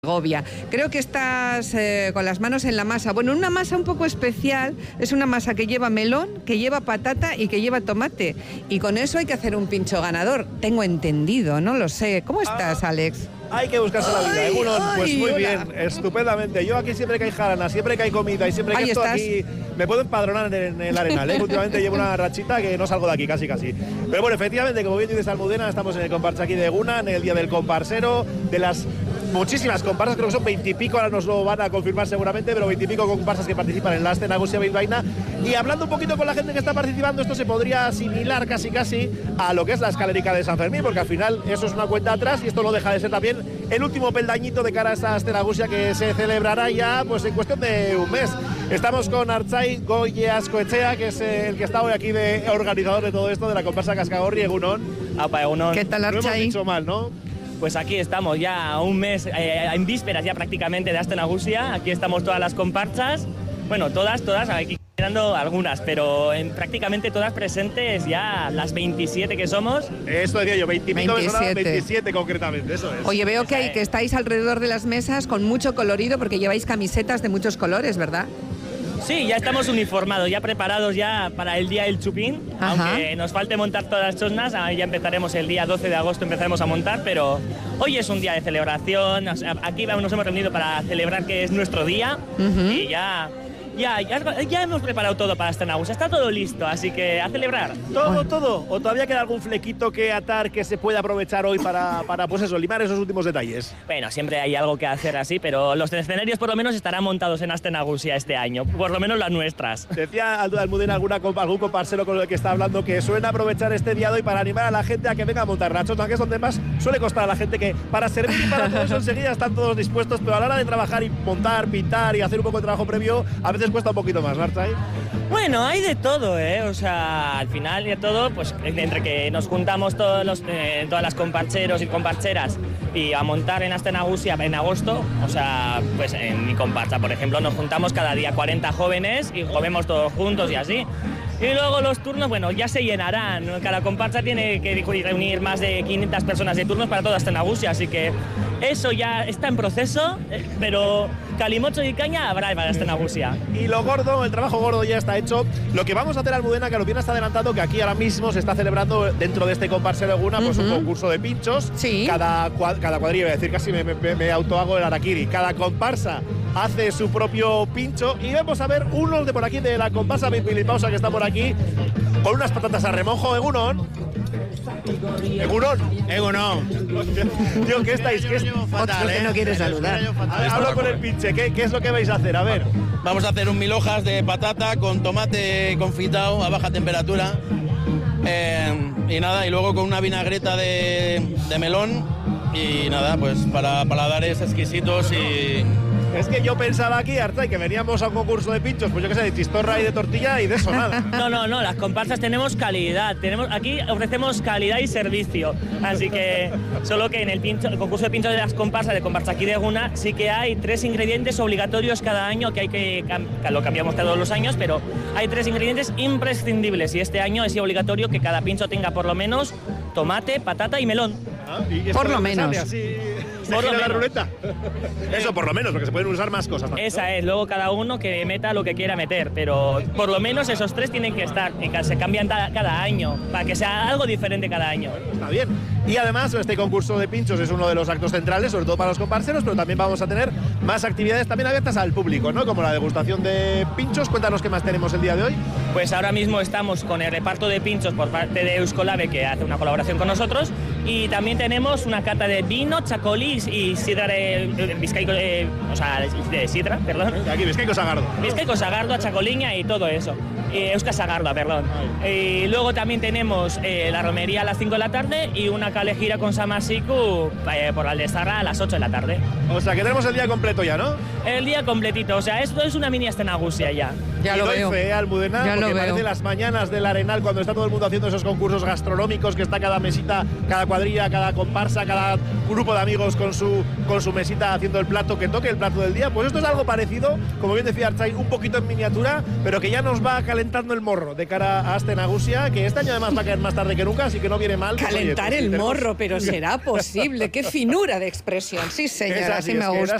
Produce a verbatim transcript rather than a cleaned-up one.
Segovia. Creo que estás eh, con las manos en la masa. Bueno, una masa un poco especial, es una masa que lleva melón, que lleva patata y que lleva tomate. Y con eso hay que hacer un pincho ganador. Tengo entendido, no lo sé. ¿Cómo estás, ah, Alex? Hay que buscarse la vida, Egunon. Pues muy hola. bien, estupendamente. Yo aquí siempre que hay jarana, siempre que hay comida y siempre que Ahí estoy estás. aquí, me puedo empadronar en, en el Arenal, ¿eh? Últimamente llevo una rachita que no salgo de aquí, casi casi. Pero bueno, efectivamente, como bien dices, Almudena, estamos en el comparsa aquí de Egunon, en el día del comparsero, de las muchísimas comparsas, creo que son veintipico, ahora nos lo van a confirmar seguramente, pero veintipico comparsas que participan en la Aste Nagusia Bilbaína. Y hablando un poquito con la gente que está participando, esto se podría asimilar casi casi a lo que es la escalerica de San Fermín, porque al final eso es una cuenta atrás y esto no deja de ser también el último peldañito de cara a esta Aste Nagusia que se celebrará ya pues en cuestión de un mes. Estamos con Artxai Goye Azcoetxea, que es el que está hoy aquí de organizador de todo esto, de la comparsa Cascagorri. Egunon. Apa, Egunon. ¿Qué tal, Lo hemos Artxai? dicho mal, ¿no? Pues aquí estamos ya un mes, eh, en vísperas ya prácticamente de Aste Nagusia. Aquí estamos todas las comparsas, bueno, todas, todas, aquí quedando algunas, pero en prácticamente todas presentes ya, las veintisiete que somos. Esto decía yo, veintipico veintisiete. veintisiete concretamente, eso es. Oye, veo que, hay, que estáis alrededor de las mesas con mucho colorido porque lleváis camisetas de muchos colores, ¿verdad? Sí, ya estamos uniformados, ya preparados ya para el día del chupín. Ajá. Aunque nos falte montar todas las chosnas, ya empezaremos el día doce de agosto, empezaremos a montar, pero hoy es un día de celebración. O sea, aquí nos hemos reunido para celebrar que es nuestro día. Uh-huh. Y ya, ya, ya, ya hemos preparado todo para Aste Nagusia, está todo listo, así que a celebrar. Todo, todo. ¿O todavía queda algún flequito que atar que se pueda aprovechar hoy para, para pues eso, limar esos últimos detalles? Bueno, siempre hay algo que hacer así, pero los escenarios por lo menos estarán montados en Aste Nagusia este año, por lo menos las nuestras. Decía Almudena alguna, algún comparsero con el que está hablando que suelen aprovechar este día de hoy para animar a la gente a que venga a montar la chota, que es donde más suele costar a la gente, que para servir y para todo eso enseguida están todos dispuestos, pero a la hora de trabajar y montar, pintar y hacer un poco de trabajo previo, a veces cuesta un poquito más, ¿no, Artxai? Bueno, hay de todo, ¿eh? O sea, al final de todo, pues entre que nos juntamos todos los, eh, todas las comparcheros y comparcheras y a montar en Aste Nagusia en agosto, o sea, pues en mi comparsa, por ejemplo, nos juntamos cada día cuarenta jóvenes y comemos todos juntos y así. Y luego los turnos, bueno, ya se llenarán. Cada comparsa tiene que reunir más de quinientas personas de turnos para toda Aste Nagusia, así que eso ya está en proceso, pero calimocho y caña habrá para Aste Nagusia. Y lo gordo, el trabajo gordo ya está hecho. Lo que vamos a hacer, Almudena, que Almudena está adelantando que aquí ahora mismo se está celebrando dentro de este comparsero Egunon, pues Uh-huh. un concurso de pinchos. Sí. Cada, cua- cada cuadrilla, voy a decir, casi me, me, me autohago el harakiri. Cada comparsa hace su propio pincho y vamos a ver unos de por aquí de la comparsa Pimpilipausa que está por aquí con unas patatas a remojo. Egunon. Egunon. Egunon. Tío, ¿qué estáis? ¿Qué es? Fatal, que ¿eh? no quiere saludar. Hablo con el pinche. ¿Qué, ¿Qué es lo que vais a hacer? A ver. Vamos a hacer un mil hojas de patata con tomate confitado a baja temperatura. Eh, y nada, y luego con una vinagreta de, de melón. Y nada, pues para paladares exquisitos y... Es que yo pensaba aquí, Artxai, que veníamos a un concurso de pinchos, pues yo qué sé, de chistorra y de tortilla y de eso nada. No, no, no, las comparsas tenemos calidad, tenemos, aquí ofrecemos calidad y servicio, así que solo que en el, pincho, el concurso de pinchos de las comparsas, de comparsa aquí de Egunon, sí que hay tres ingredientes obligatorios cada año, que hay que, que lo cambiamos todos los años, pero hay tres ingredientes imprescindibles y este año es obligatorio que cada pincho tenga por lo menos tomate, patata y melón. Ah, ¿y esto Por de lo dónde menos. sale? Así, ¿se Por lo gira la menos. ruleta? Eso, por lo menos, porque se pueden usar más cosas. también, Esa ¿no? es, luego cada uno que meta lo que quiera meter, pero por lo menos esos tres tienen que estar y que se cambian ta- cada año, para que sea algo diferente cada año. Está bien. Y además, este concurso de pinchos es uno de los actos centrales, sobre todo para los comparseros, pero también vamos a tener más actividades también abiertas al público, ¿no? Como la degustación de pinchos. Cuéntanos qué más tenemos el día de hoy. Pues ahora mismo estamos con el reparto de pinchos por parte de Euskolave, que hace una colaboración con nosotros, y también tenemos una cata de vino, chacolís y sidra de, de bizcaico, eh, o sea, de sidra, perdón. Y aquí, Bizcaico Sagardo, ¿no? Bizcaico Sagardoa, chacoliña y todo eso. Eh, Euska Sagardoa, perdón. Y luego también tenemos eh, la romería a las cinco de la tarde y una calejira con Samasiku eh, por Aldezarra a las ocho de la tarde. O sea, que tenemos el día completo ya, ¿no? El día completito, o sea, esto es una mini Aste Nagusia ya. Ya y lo doy veo. fe, Almudena, Ya lo porque veo. parece las mañanas del Arenal cuando está todo el mundo haciendo esos concursos gastronómicos, que está cada mesita, cada cuadrilla, cada comparsa, cada grupo de amigos con su, con su mesita haciendo el plato que toque, el plato del día. Pues esto es algo parecido, como bien decía Artxai, un poquito en miniatura, pero que ya nos va a calentar calentando el morro de cara a Aste Nagusia, que este año además va a caer más tarde que nunca, así que no viene mal. Calentar pues, oye, pues, el sí, morro, tenemos... pero será posible. Qué finura de expresión. Sí, señora, así, así me es gusta.